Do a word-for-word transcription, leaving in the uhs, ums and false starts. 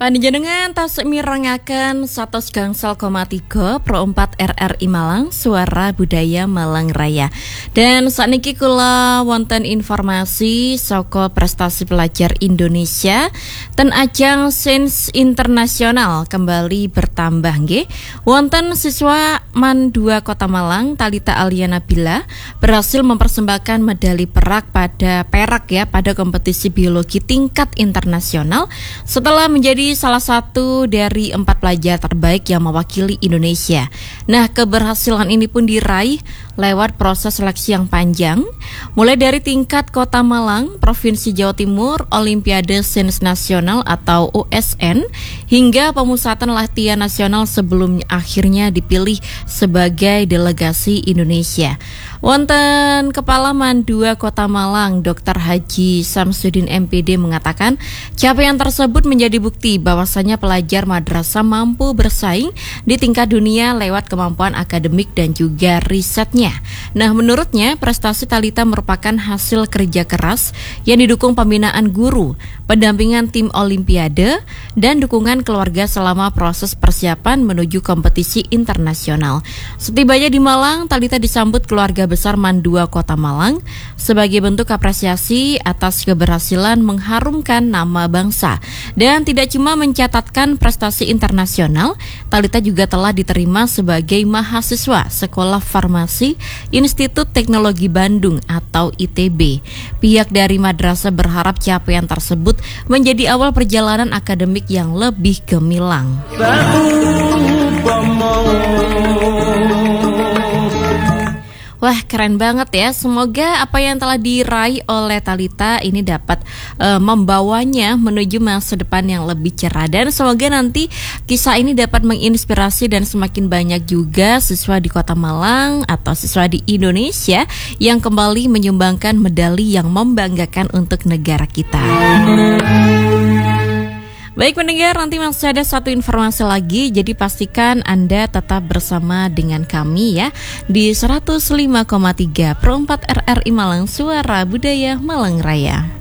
Panjenengan tas mirengaken satus gangsal koma tiga Pro empat R R I Malang, Suara Budaya Malang Raya. Dan sakniki kula wonten informasi saka prestasi pelajar Indonesia ten ajang Sains Internasional kembali bertambah nggih. Wonten siswa MAN dua Kota Malang, Talita Aliana Bila, berhasil mempersembahkan medali perak pada perak ya pada kompetisi biologi tingkat internasional setelah menjadi salah satu dari empat pelajar terbaik yang mewakili Indonesia. Nah, keberhasilan ini pun diraih lewat proses seleksi yang panjang, mulai dari tingkat Kota Malang, Provinsi Jawa Timur, Olimpiade Sains Nasional atau O S N, hingga pemusatan latihan nasional sebelum akhirnya dipilih sebagai delegasi Indonesia. Wonten Kepala MAN dua Kota Malang, Doktor Haji Samsudin M Pd mengatakan, capaian tersebut menjadi bukti bahwasanya pelajar madrasah mampu bersaing di tingkat dunia lewat kemampuan akademik dan juga risetnya. Nah, menurutnya prestasi Talita merupakan hasil kerja keras yang didukung pembinaan guru, pendampingan tim Olimpiade, dan dukungan keluarga selama proses persiapan menuju kompetisi internasional. Setibanya di Malang, Talita disambut keluarga besar MAN dua Kota Malang sebagai bentuk apresiasi atas keberhasilan mengharumkan nama bangsa. Dan tidak cuma mencatatkan prestasi internasional, Talita juga telah diterima sebagai mahasiswa Sekolah Farmasi Institut Teknologi Bandung atau I T B. Pihak dari madrasah berharap capaian tersebut menjadi awal perjalanan akademik yang lebih gemilang. Wah, keren banget ya. Semoga apa yang telah diraih oleh Talita ini dapat uh, membawanya menuju masa depan yang lebih cerah. Dan semoga nanti kisah ini dapat menginspirasi dan semakin banyak juga siswa di Kota Malang atau siswa di Indonesia yang kembali menyumbangkan medali yang membanggakan untuk negara kita. Baik pendengar, nanti masih ada satu informasi lagi, jadi pastikan Anda tetap bersama dengan kami ya di seratus lima koma tiga Pro empat R R I Malang, Suara Budaya Malang Raya.